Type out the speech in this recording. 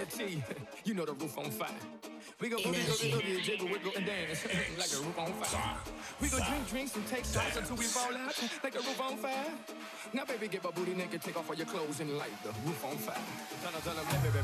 T, you know the roof on fire. We go boogie, boogie, boogie, jiggle, wiggle, and dance like the roof on fire. We go drink drinks and take shots until we fall out like the roof on fire. Now, baby, get my booty naked, take off all your clothes and light the roof on fire. Tell 'em, baby.